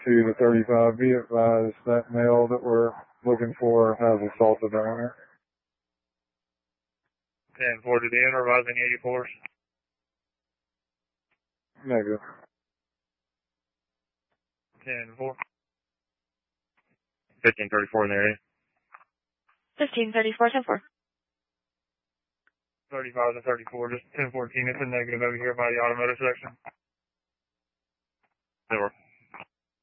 to the 35, be advised that male that we're looking for has assaulted the owner. 10-4 to the owner, rising 84s. Negative. 10-4. 1534 in the area. 1534, 10-4. 35 to 34, just 1014. It's a negative over here by the automotive section. 10-4.